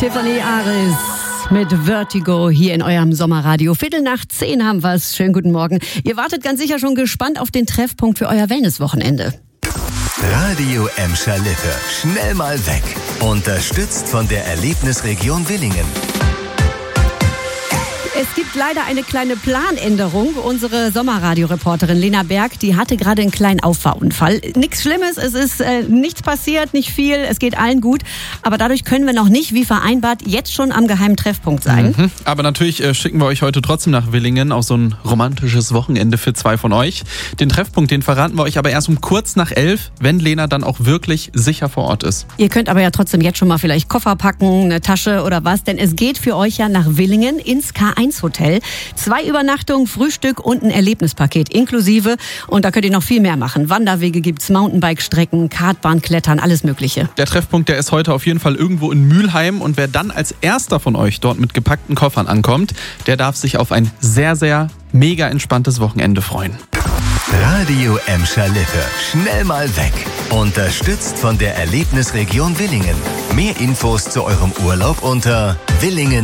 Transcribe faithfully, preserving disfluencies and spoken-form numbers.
Tiffany Aris mit Vertigo hier in eurem Sommerradio. Viertel nach zehn haben wir es. Schönen guten Morgen. Ihr wartet ganz sicher schon gespannt auf den Treffpunkt für euer Wellnesswochenende. Radio Emscher Lippe. Schnell mal weg. Unterstützt von der Erlebnisregion Willingen. Es gibt leider eine kleine Planänderung. Unsere Sommerradioreporterin Lena Berg, die hatte gerade einen kleinen Auffahrunfall. Nichts Schlimmes, es ist äh, nichts passiert, nicht viel, es geht allen gut. Aber dadurch können wir noch nicht, wie vereinbart, jetzt schon am geheimen Treffpunkt sein. Mhm. Aber natürlich äh, schicken wir euch heute trotzdem nach Willingen auf so ein romantisches Wochenende für zwei von euch. Den Treffpunkt, den verraten wir euch aber erst um kurz nach elf, wenn Lena dann auch wirklich sicher vor Ort ist. Ihr könnt aber ja trotzdem jetzt schon mal vielleicht Koffer packen, eine Tasche oder was, denn es geht für euch ja nach Willingen ins K eins Hotel. Zwei Übernachtungen, Frühstück und ein Erlebnispaket inklusive. Und da könnt ihr noch viel mehr machen. Wanderwege gibt's, Mountainbike-Strecken, Kartbahn, Klettern, alles Mögliche. Der Treffpunkt, der ist heute auf jeden Fall irgendwo in Mülheim. Und wer dann als erster von euch dort mit gepackten Koffern ankommt, der darf sich auf ein sehr, sehr mega entspanntes Wochenende freuen. Radio Emscher Lippe. Schnell mal weg. Unterstützt von der Erlebnisregion Willingen. Mehr Infos zu eurem Urlaub unter willingen